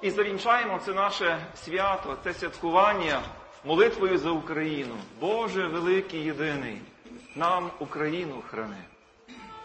і завінчаємо це наше свято, це святкування молитвою за Україну. Боже великий єдиний, нам Україну храни.